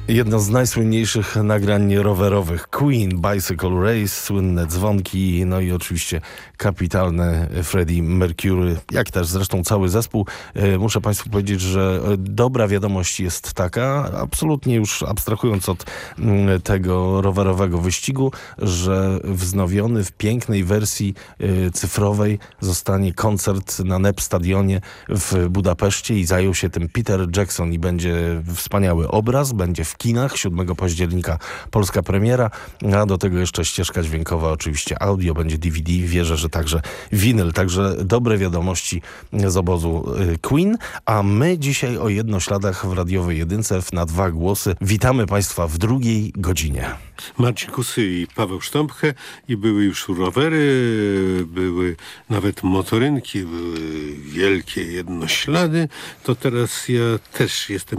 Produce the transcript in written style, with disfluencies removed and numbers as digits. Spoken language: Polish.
Jedno z najsłynniejszych nagrań rowerowych Queen, Bicycle Race, słynne dzwonki, no i oczywiście kapitalne Freddie Mercury, jak też zresztą cały zespół. Muszę Państwu powiedzieć, że dobra wiadomość jest taka, absolutnie już abstrahując od tego rowerowego wyścigu, że wznowiony w pięknej wersji cyfrowej zostanie koncert na NEP Stadionie w Budapeszcie i zajął się tym Peter Jackson i będzie wspaniały obraz, będzie w kinach 7 października polska premiera, a do tego jeszcze ścieżka dźwiękowa, oczywiście audio, będzie DVD, wierzę, że także winyl, także dobre wiadomości z obozu Queen, a my dzisiaj o jednośladach w radiowej jedynce na 2 głosy. Witamy Państwa w drugiej godzinie. Marcin Kusy i Paweł Sztąpche i były już rowery, były nawet motorynki, były wielkie jednoślady, to teraz ja też jestem